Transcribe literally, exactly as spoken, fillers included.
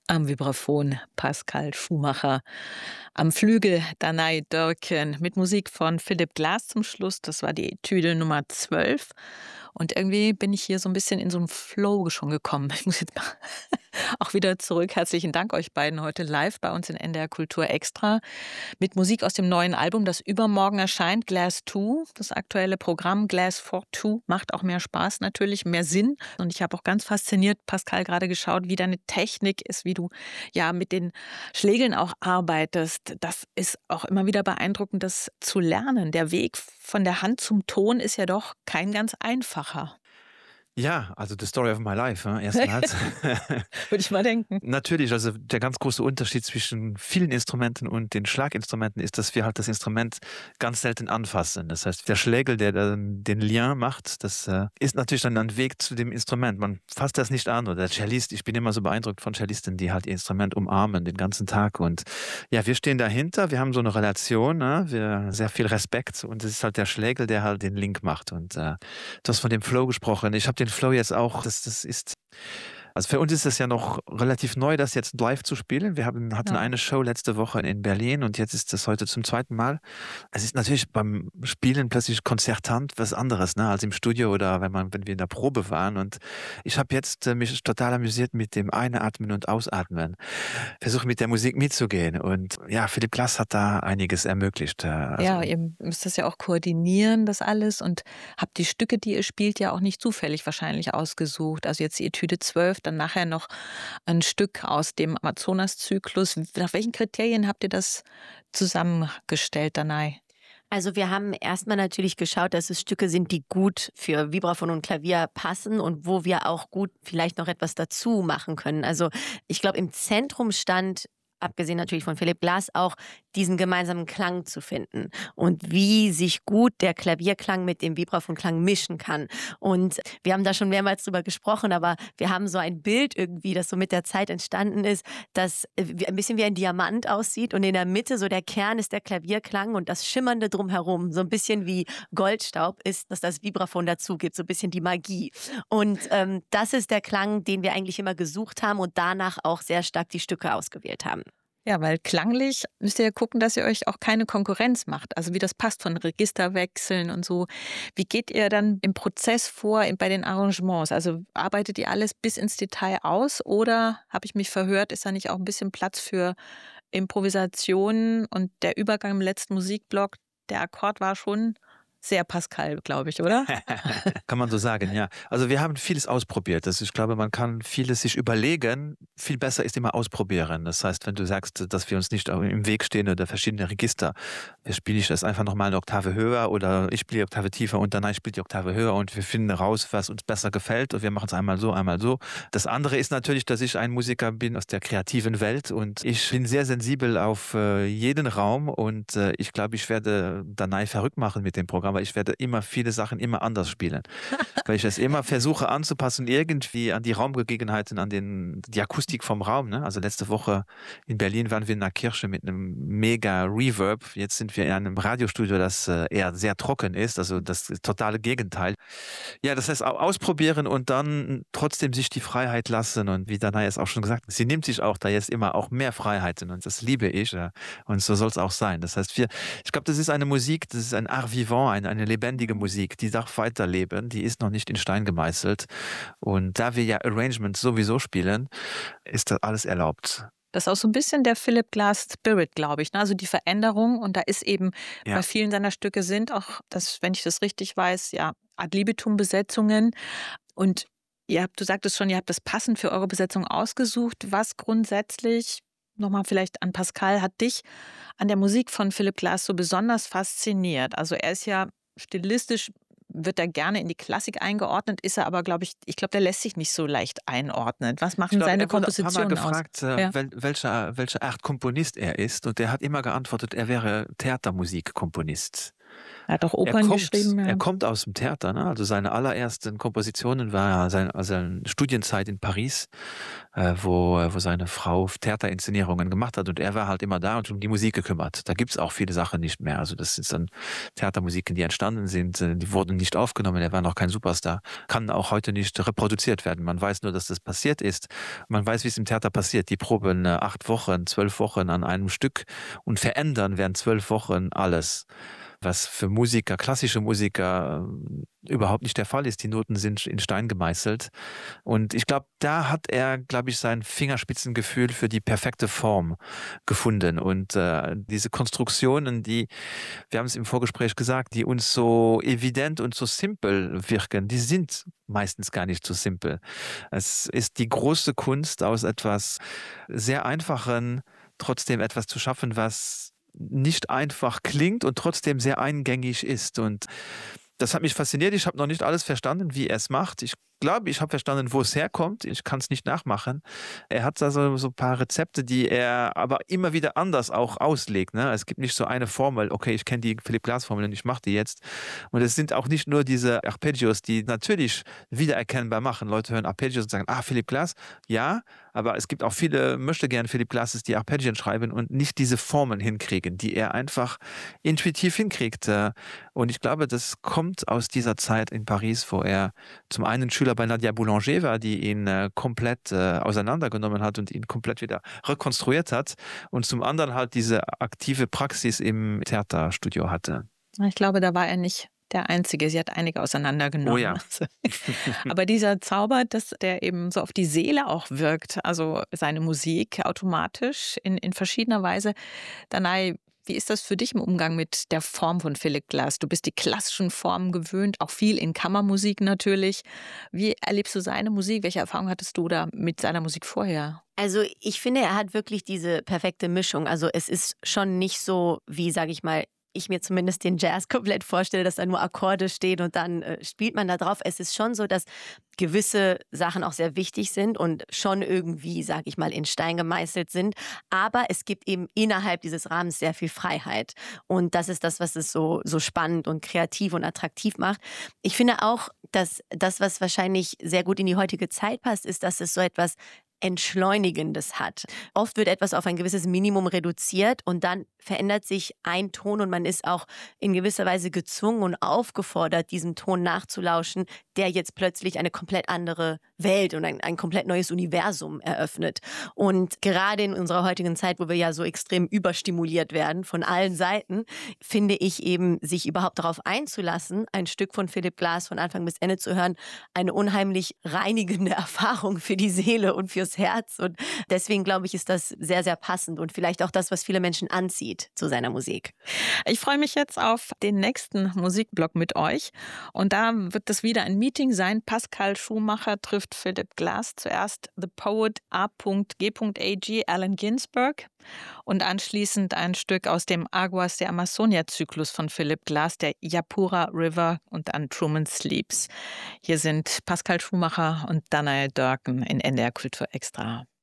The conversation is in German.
Am Vibraphon Pascal Schumacher, am Flügel Danai Dörken mit Musik von Philipp Glass zum Schluss. Das war die Etüde Nummer zwölf. Und irgendwie bin ich hier so ein bisschen in so 'n Flow schon gekommen. Ich muss jetzt mal auch wieder zurück. Herzlichen Dank euch beiden heute live bei uns in N D R Kultur Extra mit Musik aus dem neuen Album, das übermorgen erscheint, Glass zwei. Das aktuelle Programm Glass for Two macht auch mehr Spaß natürlich, mehr Sinn. Und ich habe auch ganz fasziniert, Pascal, gerade geschaut, wie deine Technik ist, wie du ja mit den Schlägeln auch arbeitest. Das ist auch immer wieder beeindruckend, das zu lernen. Der Weg von der Hand zum Ton ist ja doch kein ganz einfacher. Ja, also the story of my life, ne, erstmals. Würde ich mal denken. Natürlich, also der ganz große Unterschied zwischen vielen Instrumenten und den Schlaginstrumenten ist, dass wir halt das Instrument ganz selten anfassen. Das heißt, der Schlägel, der dann den Lien macht, das äh, ist natürlich dann ein Weg zu dem Instrument. Man fasst das nicht an. Oder der Cellist, ich bin immer so beeindruckt von Cellisten, die halt ihr Instrument umarmen den ganzen Tag. Und ja, wir stehen dahinter, wir haben so eine Relation, ne? Wir sehr viel Respekt und es ist halt der Schlägel, der halt den Link macht. Und äh, du hast von dem Flow gesprochen. Ich habe den Flow jetzt auch, das, das ist, also für uns ist es ja noch relativ neu, das jetzt live zu spielen. Wir haben, hatten Ja. eine Show letzte Woche in Berlin und jetzt ist das heute zum zweiten Mal. Es ist natürlich beim Spielen plötzlich konzertant was anderes, ne, als im Studio oder wenn man, wenn wir in der Probe waren. Und ich habe jetzt äh, mich total amüsiert mit dem Einatmen und Ausatmen. Versuche mit der Musik mitzugehen. Und ja, Philipp Glass hat da einiges ermöglicht. Äh, Ja, also ihr müsst das ja auch koordinieren, das alles, und habt die Stücke, die ihr spielt, ja auch nicht zufällig wahrscheinlich ausgesucht. Also jetzt die Etüde zwölf, dann nachher noch ein Stück aus dem Amazonas-Zyklus. Nach welchen Kriterien habt ihr das zusammengestellt, Danai? Also wir haben erstmal natürlich geschaut, dass es Stücke sind, die gut für Vibraphon und Klavier passen und wo wir auch gut vielleicht noch etwas dazu machen können. Also ich glaube, im Zentrum stand, abgesehen natürlich von Philipp Glass, auch diesen gemeinsamen Klang zu finden und wie sich gut der Klavierklang mit dem Vibraphonklang mischen kann. Und wir haben da schon mehrmals drüber gesprochen, aber wir haben so ein Bild irgendwie, das so mit der Zeit entstanden ist, das ein bisschen wie ein Diamant aussieht und in der Mitte so der Kern ist der Klavierklang und das Schimmernde drumherum, so ein bisschen wie Goldstaub ist, dass das Vibraphon dazu gibt, so ein bisschen die Magie. Und ähm, das ist der Klang, den wir eigentlich immer gesucht haben und danach auch sehr stark die Stücke ausgewählt haben. Ja, weil klanglich müsst ihr ja gucken, dass ihr euch auch keine Konkurrenz macht. Also wie das passt von Registerwechseln und so. Wie geht ihr dann im Prozess vor in- bei den Arrangements? Also arbeitet ihr alles bis ins Detail aus oder, habe ich mich verhört, ist da nicht auch ein bisschen Platz für Improvisationen und der Übergang im letzten Musikblock, der Akkord war schon sehr Pascal, glaube ich, oder? kann man so sagen, ja. Also wir haben vieles ausprobiert. Das, ich glaube, man kann vieles sich überlegen. Viel besser ist immer ausprobieren. Das heißt, wenn du sagst, dass wir uns nicht im Weg stehen oder verschiedene Register, spiele ich das einfach nochmal eine Oktave höher oder ich spiele die Oktave tiefer und danach spiele ich die Oktave höher und wir finden raus, was uns besser gefällt und wir machen es einmal so, einmal so. Das andere ist natürlich, dass ich ein Musiker bin aus der kreativen Welt und ich bin sehr sensibel auf äh, jeden Raum und äh, ich glaube, ich werde Danai verrückt machen mit dem Programm, weil ich werde immer viele Sachen immer anders spielen. Weil ich es immer versuche anzupassen, irgendwie an die Raumgegebenheiten, an den, die Akustik vom Raum. Ne? Also letzte Woche in Berlin waren wir in einer Kirche mit einem mega Reverb. Jetzt sind wir in einem Radiostudio, das äh, eher sehr trocken ist, also das totale Gegenteil. Ja, das heißt au- ausprobieren und dann trotzdem sich die Freiheit lassen. Und wie Dana jetzt auch schon gesagt hat, sie nimmt sich auch da jetzt immer auch mehr Freiheiten und das liebe ich. Ja. Und so soll es auch sein. Das heißt, wir, ich glaube, das ist eine Musik, das ist ein Art vivant, eine, eine lebendige Musik, die darf weiterleben, die ist noch nicht in Stein gemeißelt. Und da wir ja Arrangements sowieso spielen, ist das alles erlaubt. Das ist auch so ein bisschen der Philip Glass Spirit, glaube ich, ne? Also die Veränderung, und da ist eben bei Ja. vielen seiner Stücke sind auch, das, wenn ich das richtig weiß, ja, Ad libitum-Besetzungen. Und ihr habt, du sagtest schon, ihr habt das passend für eure Besetzung ausgesucht. Was grundsätzlich, nochmal vielleicht an Pascal, hat dich an der Musik von Philip Glass so besonders fasziniert? Also er ist ja stilistisch, wird er gerne in die Klassik eingeordnet, ist er aber, glaube ich, ich glaube, der lässt sich nicht so leicht einordnen. Was Ich machen glaube, seine er wurde ein paar Mal Kompositionen aus? gefragt, äh, Ja. wel, welcher, welche Art Komponist er ist. Und er hat immer geantwortet, er wäre Theatermusikkomponist. Er hat auch Er Opern kommt, geschrieben, er ja. kommt aus dem Theater, ne? Also seine allerersten Kompositionen war seine, also seine Studienzeit in Paris, äh, wo, wo seine Frau Theaterinszenierungen gemacht hat und er war halt immer da und um die Musik gekümmert. Da gibt's auch viele Sachen nicht mehr. Also das sind dann Theatermusiken, die entstanden sind, äh, die wurden nicht aufgenommen, er war noch kein Superstar, kann auch heute nicht reproduziert werden. Man weiß nur, dass das passiert ist. Man weiß, wie es im Theater passiert. Die proben äh, acht Wochen, zwölf Wochen an einem Stück und verändern während zwölf Wochen alles, was für Musiker, klassische Musiker äh, überhaupt nicht der Fall ist. Die Noten sind in Stein gemeißelt. Und ich glaube, da hat er, glaube ich, sein Fingerspitzengefühl für die perfekte Form gefunden. Und äh, diese Konstruktionen, die, wir haben es im Vorgespräch gesagt, die uns so evident und so simpel wirken, die sind meistens gar nicht so simpel. Es ist die große Kunst, aus etwas sehr Einfachen trotzdem etwas zu schaffen, was nicht einfach klingt und trotzdem sehr eingängig ist. Und das hat mich fasziniert. Ich habe noch nicht alles verstanden, wie er es macht. Ich glaube, ich habe verstanden, wo es herkommt. Ich kann es nicht nachmachen. Er hat da so, so ein paar Rezepte, die er aber immer wieder anders auch auslegt. Ne? Es gibt nicht so eine Formel, okay, ich kenne die Philipp Glass-Formel und ich mache die jetzt. Und es sind auch nicht nur diese Arpeggios, die natürlich wiedererkennbar machen. Leute hören Arpeggios und sagen, ah, Philipp Glass, ja, aber es gibt auch viele, möchte gern Philipp Glasses, die Arpeggien schreiben und nicht diese Formen hinkriegen, die er einfach intuitiv hinkriegt. Und ich glaube, das kommt aus dieser Zeit in Paris, wo er zum einen Schüler bei Nadia Boulanger war, die ihn äh, komplett äh, auseinandergenommen hat und ihn komplett wieder rekonstruiert hat und zum anderen halt diese aktive Praxis im Theaterstudio hatte. Ich glaube, da war er nicht der Einzige. Sie hat einige auseinandergenommen. Oh ja. Also, aber dieser Zauber, dass der eben so auf die Seele auch wirkt, also seine Musik automatisch in, in verschiedener Weise. Danai, wie ist das für dich im Umgang mit der Form von Philip Glass? Du bist die klassischen Formen gewöhnt, auch viel in Kammermusik natürlich. Wie erlebst du seine Musik? Welche Erfahrung hattest du da mit seiner Musik vorher? Also ich finde, er hat wirklich diese perfekte Mischung. Also es ist schon nicht so, wie, sage ich mal, ich mir zumindest den Jazz komplett vorstelle, dass da nur Akkorde stehen und dann äh, spielt man da drauf. Es ist schon so, dass gewisse Sachen auch sehr wichtig sind und schon irgendwie, sage ich mal, in Stein gemeißelt sind. Aber es gibt eben innerhalb dieses Rahmens sehr viel Freiheit. Und das ist das, was es so, so spannend und kreativ und attraktiv macht. Ich finde auch, dass das, was wahrscheinlich sehr gut in die heutige Zeit passt, ist, dass es so etwas Entschleunigendes hat. Oft wird etwas auf ein gewisses Minimum reduziert und dann verändert sich ein Ton und man ist auch in gewisser Weise gezwungen und aufgefordert, diesem Ton nachzulauschen, der jetzt plötzlich eine komplett andere Welt und ein, ein komplett neues Universum eröffnet. Und gerade in unserer heutigen Zeit, wo wir ja so extrem überstimuliert werden von allen Seiten, finde ich eben, sich überhaupt darauf einzulassen, ein Stück von Philip Glass von Anfang bis Ende zu hören, eine unheimlich reinigende Erfahrung für die Seele und fürs Herz. Und deswegen glaube ich, ist das sehr, sehr passend und vielleicht auch das, was viele Menschen anzieht zu seiner Musik. Ich freue mich jetzt auf den nächsten Musikblock mit euch. Und da wird es wieder ein Meeting sein. Pascal Schumacher trifft Philip Glass. Zuerst The Poet A G A G, Allen Ginsberg. Und anschließend ein Stück aus dem Aguas de Amazonia-Zyklus von Philip Glass, der Yapura River und dann Truman Sleeps. Hier sind Pascal Schumacher und Danai Dörken in N D R Kultur Extra.